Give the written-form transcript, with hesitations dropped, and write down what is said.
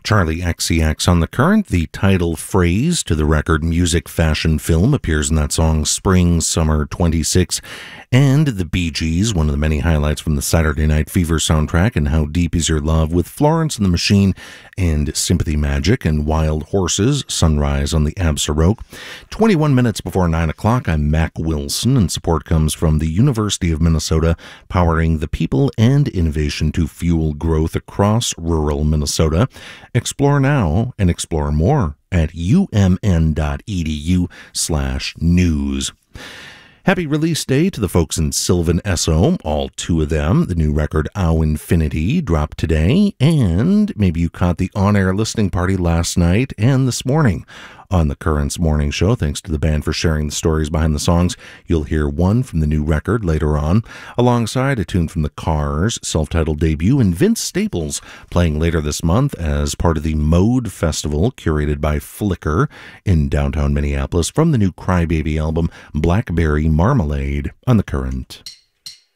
Charlie XCX on the Current. The title phrase to the record Music Fashion Film appears in that song Spring Summer 26. And the Bee Gees, one of the many highlights from the Saturday Night Fever soundtrack, and How Deep Is Your Love, with Florence and the Machine and Sympathy Magic and Wild Horses, Sunrise on the Absaroke. 21 minutes before 9 o'clock, I'm Mac Wilson, and support comes from the University of Minnesota, powering the people and innovation to fuel growth across rural Minnesota. Explore now and explore more at umn.edu/news. Happy release day to the folks in Sylvan Esso, all two of them. The new record, Ow Infinity, dropped today, and maybe you caught the on-air listening party last night and this morning on the Current's morning show. Thanks to the band for sharing the stories behind the songs. You'll hear one from the new record later on, alongside a tune from the Cars' self-titled debut, and Vince Staples playing later this month as part of the Mode Festival, curated by Flickr in downtown Minneapolis, from the new Crybaby album, Blackberry Marmalade, on the Current.